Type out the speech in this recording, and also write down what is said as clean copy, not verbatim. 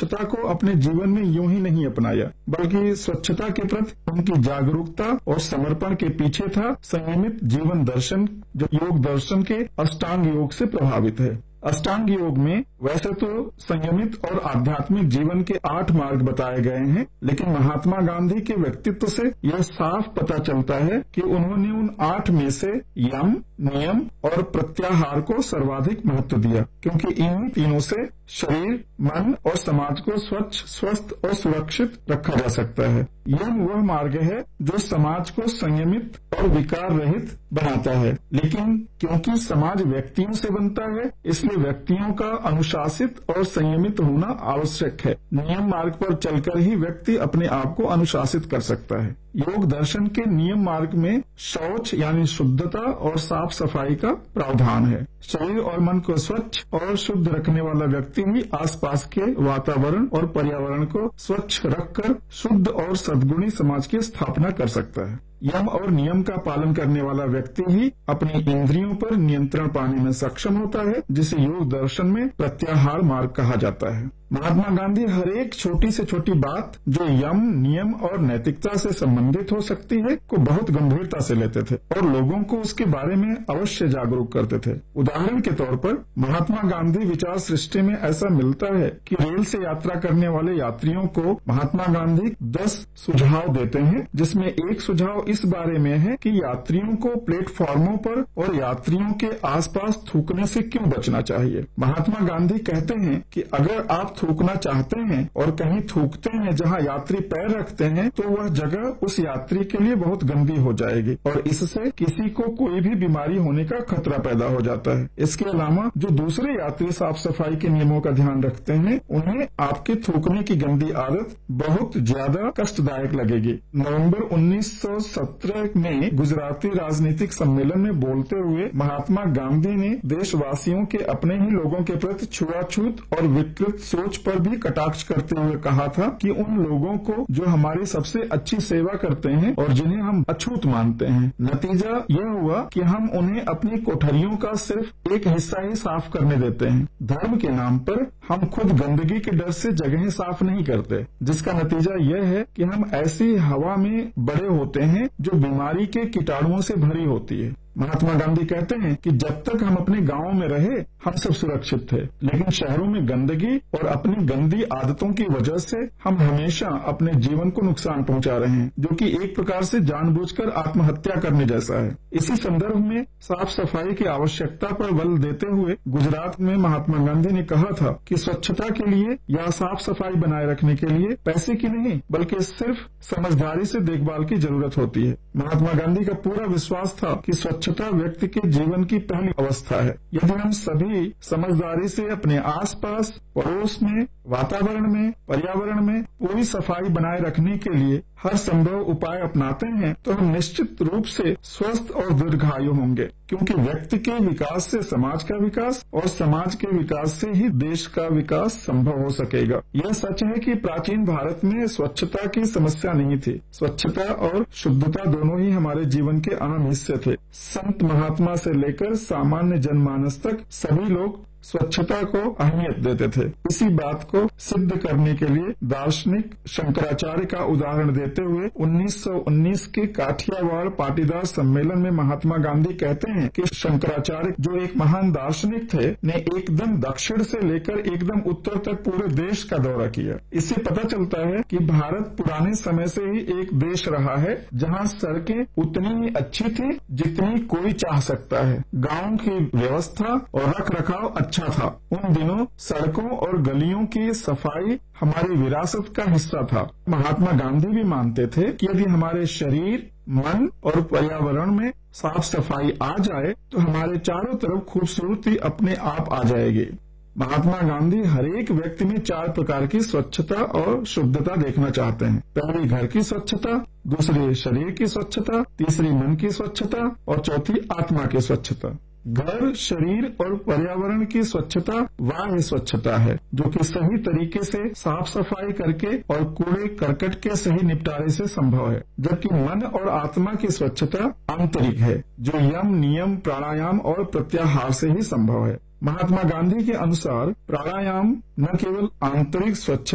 स्वच्छता को अपने जीवन में यूं ही नहीं अपनाया, बल्कि स्वच्छता के प्रति उनकी जागरूकता और समर्पण के पीछे था संयमित जीवन दर्शन, जो योग दर्शन के अष्टांग योग से प्रभावित है। अष्टांग योग में वैसे तो संयमित और आध्यात्मिक जीवन के 8 मार्ग बताए गए हैं, लेकिन महात्मा गांधी के व्यक्तित्व से यह साफ पता चलता है कि उन्होंने उन 8 में से यम, नियम और प्रत्याहार को सर्वाधिक महत्व दिया, क्योंकि इन तीनों से शरीर, मन और समाज को स्वच्छ, स्वस्थ और सुरक्षित रखा जा सकता है। यम वह मार्ग है जो समाज को संयमित और विकार रहित बनाता है, लेकिन क्योंकि समाज व्यक्तियों से बनता है, इसलिए व्यक्तियों का अनुशासित और संयमित होना आवश्यक है। नियम मार्ग पर चलकर ही व्यक्ति अपने आप को अनुशासित कर सकता है। योग दर्शन के नियम मार्ग में शौच यानी शुद्धता और साफ सफाई का प्रावधान है। शरीर और मन को स्वच्छ और शुद्ध रखने वाला व्यक्ति ही आसपास के वातावरण और पर्यावरण को स्वच्छ रखकर शुद्ध और सद्गुणी समाज की स्थापना कर सकता है। यम और नियम का पालन करने वाला व्यक्ति ही अपनी इंद्रियों पर नियंत्रण पाने में सक्षम होता है, जिसे योग दर्शन में प्रत्याहार मार्ग कहा जाता है। महात्मा गांधी हर एक छोटी से छोटी बात जो यम, नियम और नैतिकता से संबंधित हो सकती है को बहुत गंभीरता से लेते थे और लोगों को उसके बारे में अवश्य जागरूक करते थे। उदाहरण के तौर पर महात्मा गांधी विचार सृष्टि में ऐसा मिलता है कि रेल से यात्रा करने वाले यात्रियों को महात्मा गांधी 10 सुझाव देते हैं, जिसमें एक सुझाव इस बारे में है कि यात्रियों को प्लेटफॉर्मों पर और यात्रियों के आसपास थूकने से क्यों बचना चाहिए। महात्मा गांधी कहते हैं कि अगर आप थूकना चाहते हैं और कहीं थूकते हैं जहां यात्री पैर रखते हैं, तो वह जगह उस यात्री के लिए बहुत गंदी हो जाएगी और इससे किसी को कोई भी बीमारी होने का खतरा पैदा हो जाता है। इसके अलावा जो दूसरे यात्री साफ सफाई के नियमों का ध्यान रखते हैं, उन्हें आपके थूकने की गंदी आदत बहुत ज्यादा कष्टदायक लगेगी। नवंबर 1917 में गुजराती राजनीतिक सम्मेलन में बोलते हुए महात्मा गांधी ने देशवासियों के अपने ही लोगों के प्रति छुआछूत और विकृत सोच पर भी कटाक्ष करते हुए कहा था कि उन लोगों को जो हमारी सबसे अच्छी सेवा करते हैं और जिन्हें हम अछूत मानते हैं, नतीजा यह हुआ कि हम उन्हें अपनी कोठरियों का सिर्फ एक हिस्सा ही साफ करने देते हैं। धर्म के नाम पर हम खुद गंदगी के डर से जगहें साफ नहीं करते, जिसका नतीजा यह है कि हम ऐसी हवा में बड़े होते हैं जो बीमारी के कीटाणुओं से भरी होती है। महात्मा गांधी कहते हैं कि जब तक हम अपने गांवों में रहे हम सब सुरक्षित थे, लेकिन शहरों में गंदगी और अपनी गंदी आदतों की वजह से हम हमेशा अपने जीवन को नुकसान पहुंचा रहे हैं, जो कि एक प्रकार से जानबूझकर आत्महत्या करने जैसा है। इसी संदर्भ में साफ सफाई की आवश्यकता पर बल देते हुए गुजरात में महात्मा गांधी ने कहा था कि स्वच्छता के लिए या साफ सफाई बनाए रखने के लिए पैसे की नहीं, बल्कि सिर्फ समझदारी से देखभाल की जरूरत होती है। महात्मा गांधी का पूरा विश्वास था कि स्वच्छता व्यक्ति के जीवन की पहली अवस्था है। यदि हम सभी समझदारी से अपने आसपास, पड़ोस में, वातावरण में, पर्यावरण में पूरी सफाई बनाए रखने के लिए हर संभव उपाय अपनाते हैं, तो हम निश्चित रूप से स्वस्थ और दीर्घायु होंगे, क्योंकि व्यक्ति के विकास से समाज का विकास और समाज के विकास से ही देश का विकास संभव हो सकेगा। यह सच है कि प्राचीन भारत में स्वच्छता की समस्या नहीं थी। स्वच्छता और शुद्धता दोनों ही हमारे जीवन के अहम हिस्से थे। संत महात्मा से लेकर सामान्य जनमानस तक सभी लोग स्वच्छता को अहमियत देते थे। इसी बात को सिद्ध करने के लिए दार्शनिक शंकराचार्य का उदाहरण देते हुए 1919 के काठियावाड़ पाटीदार सम्मेलन में महात्मा गांधी कहते हैं कि शंकराचार्य, जो एक महान दार्शनिक थे, ने एकदम दक्षिण से लेकर एकदम उत्तर तक पूरे देश का दौरा किया। इससे पता चलता है कि भारत पुराने समय से ही एक देश रहा है जहां सड़कें उतनी ही अच्छी थी जितनी कोई चाह सकता है। गांव की व्यवस्था और रख रखाव अच्छा था। उन दिनों सड़कों और गलियों की सफाई हमारी विरासत का हिस्सा था। महात्मा गांधी भी मानते थे कि यदि हमारे शरीर, मन और पर्यावरण में साफ सफाई आ जाए तो हमारे चारों तरफ खूबसूरती अपने आप आ जाएगी। महात्मा गांधी हर एक व्यक्ति में 4 प्रकार की स्वच्छता और शुद्धता देखना चाहते हैं। पहली घर की स्वच्छता, दूसरी शरीर की स्वच्छता, तीसरी मन की स्वच्छता और चौथी आत्मा की स्वच्छता। घर, शरीर और पर्यावरण की स्वच्छता बाह्य स्वच्छता है, जो कि सही तरीके से साफ सफाई करके और कूड़े करकट के सही निपटारे से संभव है, जबकि मन और आत्मा की स्वच्छता आंतरिक है, जो यम, नियम, प्राणायाम और प्रत्याहार से ही संभव है। महात्मा गांधी के अनुसार प्राणायाम न केवल आंतरिक स्वच्छ